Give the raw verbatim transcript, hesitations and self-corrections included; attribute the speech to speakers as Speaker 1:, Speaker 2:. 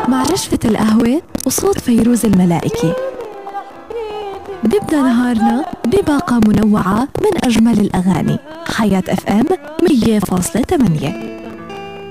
Speaker 1: مع رشفة القهوة وصوت فيروز الملائكي. بيبدأ نهارنا بباقة منوعة من أجمل الأغاني. حياة اف ام مية فاصلة ثمانية.